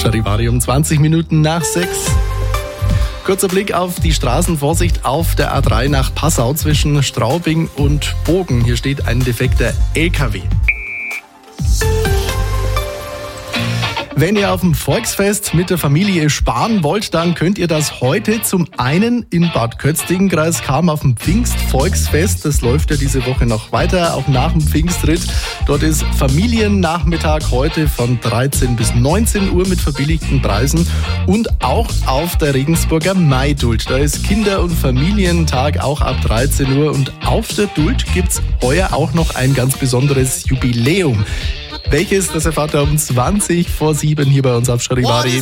Charivari um 20 Minuten nach 6. Kurzer Blick auf die Straßenvorsicht auf der A3 nach Passau zwischen Straubing und Bogen. Hier steht ein defekter LKW. Wenn ihr auf dem Volksfest mit der Familie sparen wollt, dann könnt ihr das heute zum einen in Bad Kötzting, Kreis Cham, auf dem Pfingstvolksfest. Das läuft ja diese Woche noch weiter, auch nach dem Pfingstritt. Dort ist Familiennachmittag heute von 13 bis 19 Uhr mit verbilligten Preisen. Und auch auf der Regensburger Maiduld. Da ist Kinder- und Familientag auch ab 13 Uhr. Und auf der Duld gibt's heuer auch noch ein ganz besonderes Jubiläum. Welches, das erfahrt ihr um 20 vor 7 hier bei uns auf Charivari.